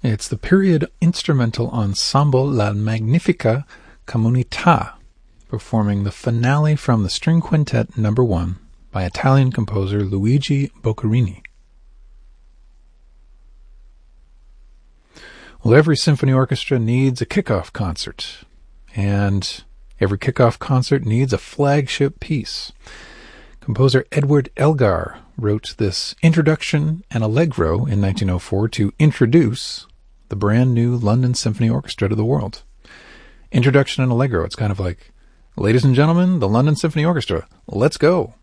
It's the period instrumental ensemble La Magnifica Comunità, performing the finale from the String Quintet No. 1 by Italian composer Luigi Boccherini. Well, every symphony orchestra needs a kickoff concert, and every kickoff concert needs a flagship piece. Composer Edward Elgar wrote this introduction and allegro in 1904 to introduce the brand new London Symphony Orchestra to the world. Introduction and allegro, it's kind of like, ladies and gentlemen, the London Symphony Orchestra, let's go.